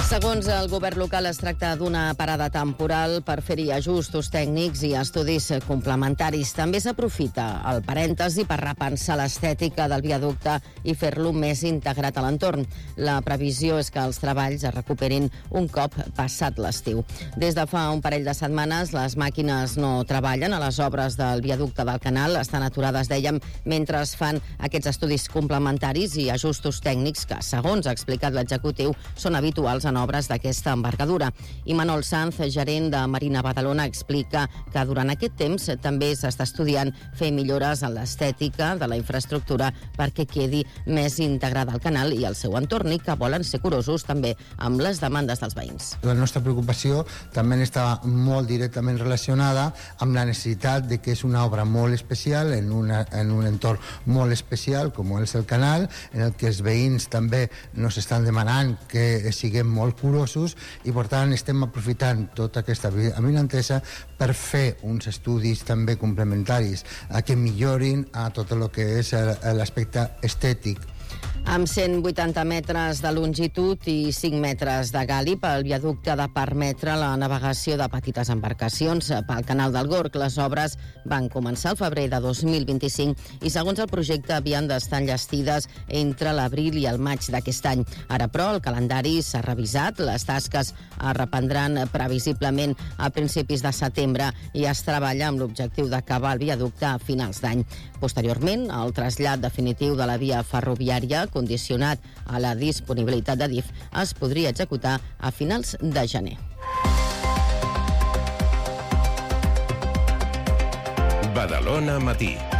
Segons el govern local, es tracta d'una parada temporal per fer-hi ajustos tècnics i estudis complementaris. També s'aprofita el parèntesi per repensar l'estètica del viaducte i fer-lo més integrat a l'entorn. La previsió és que els treballs es recuperin un cop passat l'estiu. Des de fa un parell de setmanes, les màquines no treballen a les obres del viaducte del canal. Estan aturades, dèiem, mentre es fan aquests estudis complementaris i ajustos tècnics que, segons ha explicat l'executiu, són habituals en obres d'aquesta envergadura. I Manol Sanz, gerent de Marina Badalona, explica que durant aquest temps també s'està estudiant fer millores en l'estètica de la infraestructura perquè quedi més integrada al canal i al seu entorn i que volen ser curosos també amb les demandes dels veïns. La nostra preocupació també està molt directament relacionada amb la necessitat de que és una obra molt especial en un entorn molt especial com és el canal, en el que els veïns també nos estan demanant que siguem molt curosos i per tant estem aprofitant tota aquesta avinentesa per fer uns estudis també complementaris que millorin a tot el que és l'aspecte estètic. Amb 180 metres de longitud i 5 metres de gali, el viaducte ha de permetre la navegació de petites embarcacions pel canal del Gorg. Les obres van començar al febrer de 2025 i, segons el projecte, havien d'estar enllestides entre l'abril i el maig d'aquest any. Ara, però, el calendari s'ha revisat, les tasques es reprendran previsiblement a principis de setembre i es treballa amb l'objectiu d'acabar el viaducte a finals d'any. Posteriorment, el trasllat definitiu de la via ferroviària, condicionat a la disponibilitat de DIF, es podria executar a finals de gener. Badalona Matí.